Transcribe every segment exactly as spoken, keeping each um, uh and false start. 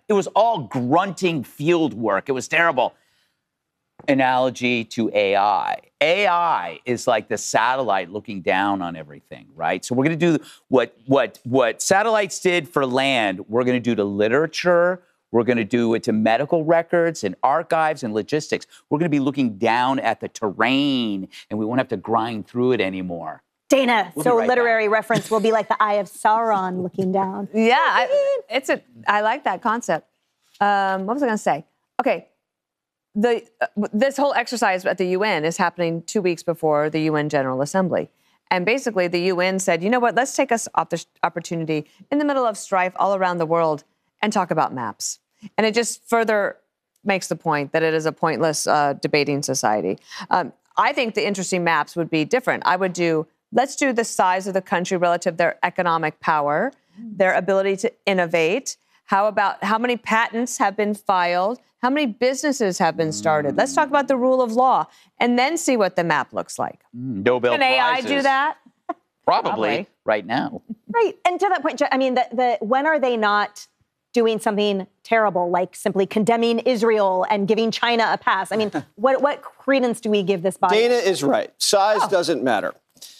It was all grunting field work. It was terrible. Analogy to A I. A I is like the satellite looking down on everything, right? So we're going to do what what what satellites did for land, we're going to do to literature, we're going to do it to medical records and archives and logistics. We're going to be looking down at the terrain, and we won't have to grind through it anymore. Dana, We'll so right literary back. reference will be like the Eye of Sauron looking down. Yeah, I, it's a. I like that concept. Um, what was I going to say? Okay. The, uh, this whole exercise at the U N is happening two weeks before the U N General Assembly. And basically, the U N said, you know what, let's take us off the opportunity in the middle of strife all around the world and talk about maps. And it just further makes the point that it is a pointless uh, debating society. Um, I think the interesting maps would be different. I would do, let's do the size of the country relative to their economic power, their ability to innovate. How about how many patents have been filed? How many businesses have been started? Let's talk about the rule of law and then see what the map looks like. Mm, Nobel Can A I Prizes. do that? Probably, Probably. right now. Right. And to that point, I mean, the, the, when are they not doing something terrible, like simply condemning Israel and giving China a pass? I mean, what, what credence do we give this body? Dana is right. Size Oh. doesn't matter.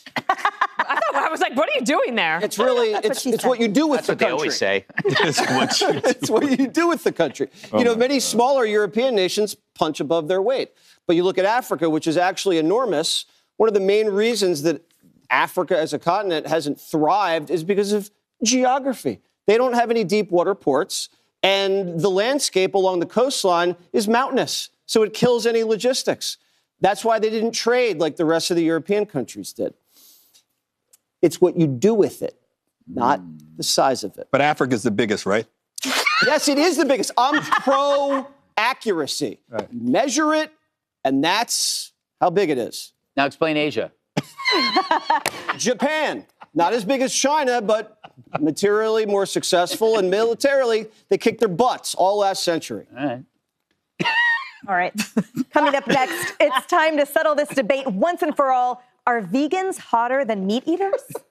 I thought I was like, what are you doing there? It's really, what it's, she it's said. what you do with That's the what they country. always say. It's what you do. It's what you do with the country. Oh you know, my many God. smaller European nations punch above their weight. But you look at Africa, which is actually enormous. One of the main reasons that Africa as a continent hasn't thrived is because of geography. They don't have any deep water ports, and the landscape along the coastline is mountainous, so it kills any logistics. That's why they didn't trade like the rest of the European countries did. It's what you do with it, not the size of it. But Africa's the biggest, right? Yes, it is the biggest. I'm pro accuracy. Right. Measure it, and that's how big it is. Now explain Asia. Japan, not as big as China, but materially more successful, and militarily, they kicked their butts all last century. All right. All right. Coming up next, it's time to settle this debate once and for all. Are vegans hotter than meat eaters?